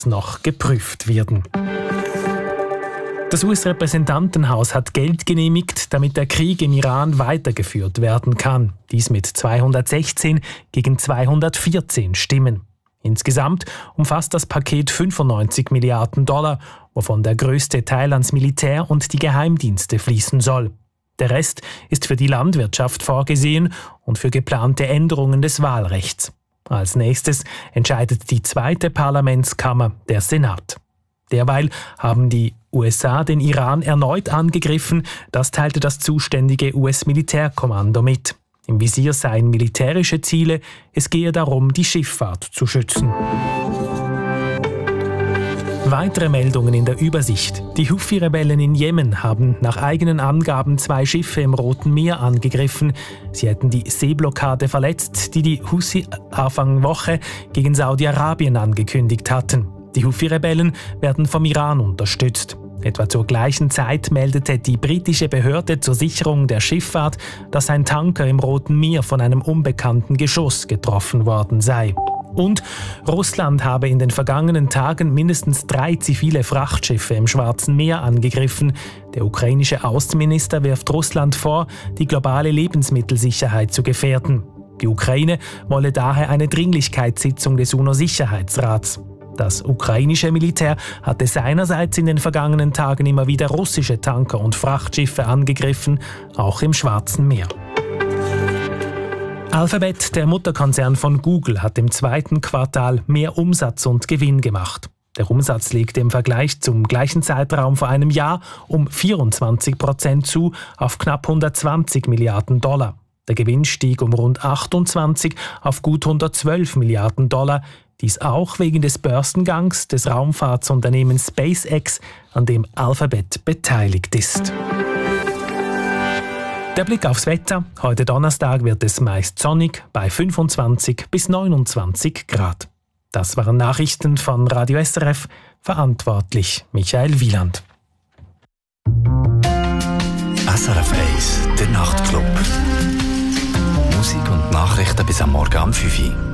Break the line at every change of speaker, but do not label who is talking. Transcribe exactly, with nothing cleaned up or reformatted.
noch geprüft werden. Das U S-Repräsentantenhaus hat Geld genehmigt, damit der Krieg im Iran weitergeführt werden kann. Dies mit zweihundertsechzehn gegen zweihundertvierzehn Stimmen. Insgesamt umfasst das Paket fünfundneunzig Milliarden Dollar, wovon der größte Teil ans Militär und die Geheimdienste fließen soll. Der Rest ist für die Landwirtschaft vorgesehen und für geplante Änderungen des Wahlrechts. Als nächstes entscheidet die zweite Parlamentskammer, der Senat. Derweil haben die U S A den Iran erneut angegriffen, das teilte das zuständige U S-Militärkommando mit. Im Visier seien militärische Ziele, es gehe darum, die Schifffahrt zu schützen. Weitere Meldungen in der Übersicht. Die Houthi-Rebellen in Jemen haben nach eigenen Angaben zwei Schiffe im Roten Meer angegriffen. Sie hätten die Seeblockade verletzt, die die Houthi Anfang Woche gegen Saudi-Arabien angekündigt hatten. Die Houthi-Rebellen werden vom Iran unterstützt. Etwa zur gleichen Zeit meldete die britische Behörde zur Sicherung der Schifffahrt, dass ein Tanker im Roten Meer von einem unbekannten Geschoss getroffen worden sei. Und Russland habe in den vergangenen Tagen mindestens drei zivile Frachtschiffe im Schwarzen Meer angegriffen. Der ukrainische Außenminister wirft Russland vor, die globale Lebensmittelsicherheit zu gefährden. Die Ukraine wolle daher eine Dringlichkeitssitzung des UNO-Sicherheitsrats. Das ukrainische Militär hatte seinerseits in den vergangenen Tagen immer wieder russische Tanker und Frachtschiffe angegriffen, auch im Schwarzen Meer. Alphabet, der Mutterkonzern von Google, hat im zweiten Quartal mehr Umsatz und Gewinn gemacht. Der Umsatz legte im Vergleich zum gleichen Zeitraum vor einem Jahr um vierundzwanzig Prozent zu, auf knapp hundertzwanzig Milliarden Dollar. Der Gewinn stieg um rund achtundzwanzig auf gut hundertzwölf Milliarden Dollar. Dies auch wegen des Börsengangs des Raumfahrtsunternehmens SpaceX, an dem Alphabet beteiligt ist. Der Blick aufs Wetter. Heute Donnerstag wird es meist sonnig bei fünfundzwanzig bis neunundzwanzig Grad. Das waren Nachrichten von Radio S R F, verantwortlich Michael Wieland.
S R F eins, der Nachtclub. Musik und Nachrichten bis am Morgen um fünf Uhr.